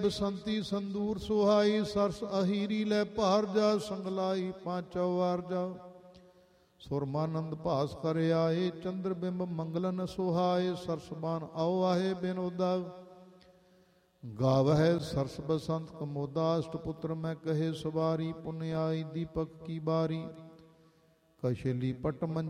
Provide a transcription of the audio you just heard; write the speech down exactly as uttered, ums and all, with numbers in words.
ਬਸੰਤੀ ਸੰਦੂਰ ਸੁਹਾਈ, ਸਰਸ ਅਹੀਰੀ ਲੈ ਭਾਰ ਜਾ, ਸੰਗਲਾਈ ਪਾਂਚੋ ਵਾਰ ਜਾ। ਸੁਰਮਾਨੰਦ ਭਾਸ ਕਰ ਆਏ, ਚੰਦਰ ਬਿੰਬ ਮੰਗਲਨ ਸੁਹਾਏ, ਸਰਸਬਾਨ ਆਓ ਆਹੇ ਬਿਨੋਦਾ। ਗਾਵਹਿ ਸਰਸ ਬਸੰਤ ਕਮੋਦਾ, ਅਸ਼ਟਪੁੱਤਰ ਮੈਂ ਕਹੇ ਸਵਾਰੀ, ਪੁਨਿਆਈ ਦੀਪਕ ਕੀ ਬਾਰੀ। ਕਸ਼ਲੀ ਪਟ